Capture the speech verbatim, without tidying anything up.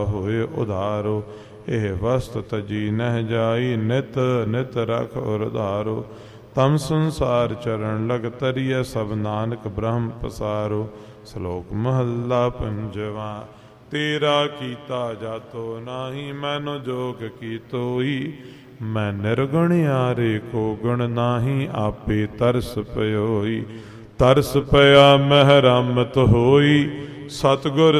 ਹੋਏ ਉਧਾਰੋ। ਇਹ ਵਸਤ ਤਜੀ ਨਹਿ ਜਾਈ, ਨਿਤ ਨਿਤ ਰਖ ਔਰ ਉਧਾਰੋ। ਤਮ ਸੰਸਾਰ ਚਰਨ ਲਗ ਤਰੀਐ, ਸਭ ਨਾਨਕ ਬ੍ਰਹਮ ਪਸਾਰੋ। ਸ਼ਲੋਕ ਮਹੱਲਾ ਪੰਜਵਾ। ਤੇਰਾ ਕੀਤਾ ਜਾਤੋ ਨਾਹੀ, ਮੈਨੋ ਜੋਗ ਕੀਤੋਈ। ਮੈਂ ਨਿਰਗੁਣ ਆਰੇ ਕੋ ਗੁਣ ਨਾਹੀ, ਆਪੇ ਤਰਸ ਪਇਓਈ। ਤਰਸ ਪਿਆ ਮਹਿ ਰਮਤ ਹੋਈ, ਸਤਿਗੁਰ